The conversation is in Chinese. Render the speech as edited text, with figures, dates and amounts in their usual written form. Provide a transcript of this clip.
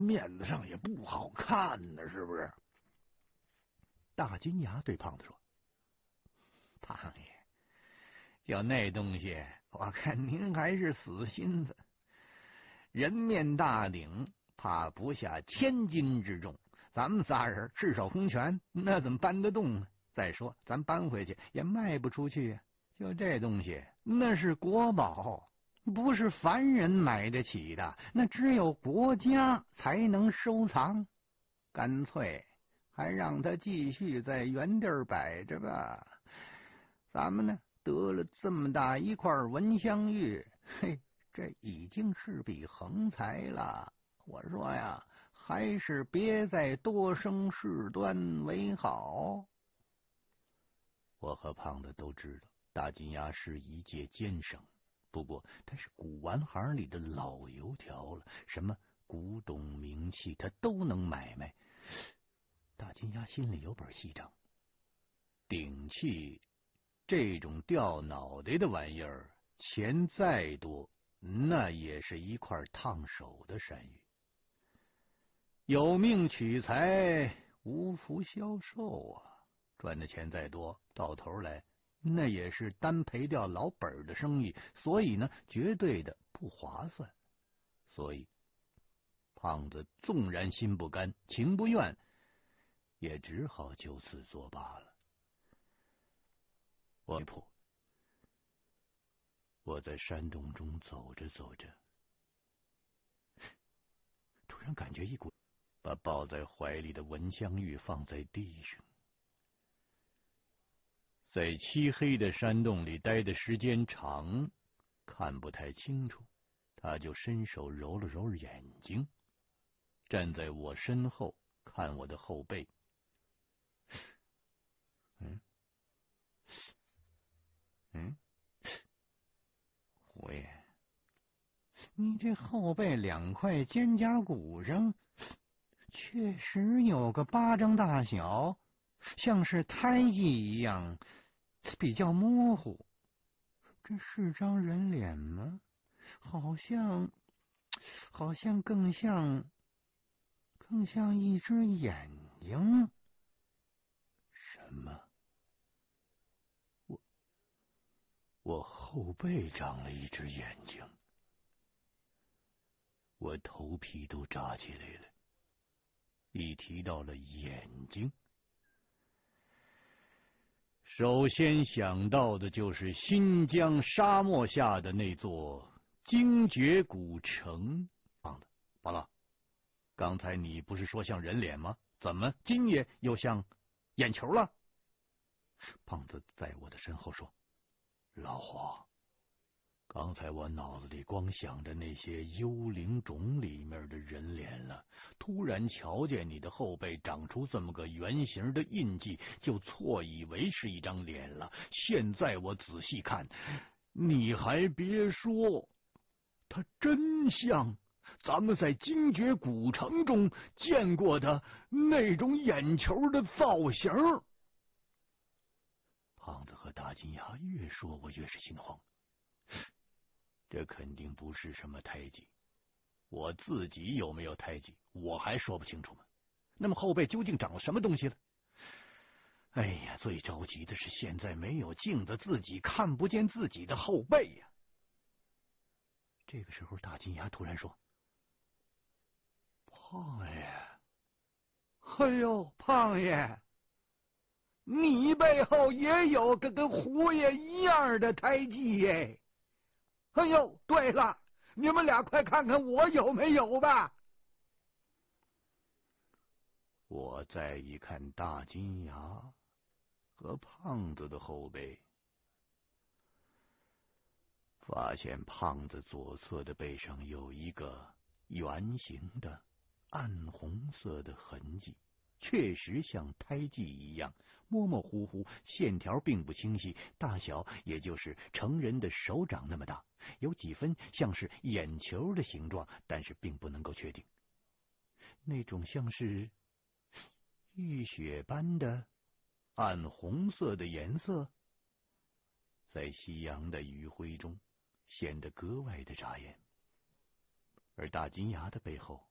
面子上也不好看呢，是不是？大金牙对胖子说：“胖爷，就那东西，我看您还是死心子。人面大鼎，怕不下1000斤之重，咱们仨人赤手空拳，那怎么搬得动呢？再说，咱搬回去也卖不出去呀。就这东西，那是国宝，不是凡人买得起的，那只有国家才能收藏。干脆还让它继续在原地摆着吧。咱们呢，得了这么大一块蚊香玉，嘿，这已经是笔横财了。我说呀，还是别再多生事端为好。”我和胖子都知道，大金牙是一介奸商，不过他是古玩行里的老油条了，什么古董名器他都能买卖。大金牙心里有本细账，鼎器这种掉脑袋的玩意儿，钱再多，那也是一块烫手的山芋。有命取财，无福消受啊！赚的钱再多，到头来那也是单赔掉老本的生意，所以呢，绝对的不划算。所以胖子纵然心不甘情不愿，也只好就此作罢了。我在山洞中走着走着，突然感觉一股把抱在怀里的蚊香玉放在地上。在漆黑的山洞里待的时间长，看不太清楚，他就伸手揉了揉眼睛，站在我身后看我的后背。胡爷，你这后背2块肩胛骨上确实有个巴掌大小，像是胎记一样，比较模糊。这是张人脸吗？好像更像一只眼睛。什么？我后背长了一只眼睛，我头皮都炸起来了。一提到了眼睛，首先想到的就是新疆沙漠下的那座精绝古城。胖子，巴拉，刚才你不是说像人脸吗？怎么今夜又像眼球了？胖子在我的身后说：“老黄，刚才我脑子里光想着那些幽灵种里面的人脸了，突然瞧见你的后背长出这么个圆形的印记，就错以为是一张脸了。现在我仔细看，你还别说，它真像咱们在精绝古城中见过的那种眼球的造型。”胖子和大金牙越说我越是心慌。这肯定不是什么胎记，我自己有没有胎记我还说不清楚吗？那么后背究竟长了什么东西了？哎呀，最着急的是现在没有镜子，自己看不见自己的后背呀。这个时候大金牙突然说：“胖爷，哎呦，胖爷，你背后也有个跟胡爷一样的胎记耶！哎呦，对了，你们俩快看看我有没有吧！”我再一看大金牙和胖子的后背，发现胖子左侧的背上有一个圆形的暗红色的痕迹，确实像胎记一样，模模糊糊，线条并不清晰，大小也就是成人的手掌那么大，有几分像是眼球的形状，但是并不能够确定。那种像是浴血般的暗红色的颜色，在夕阳的余晖中显得格外的扎眼。而大金牙的背后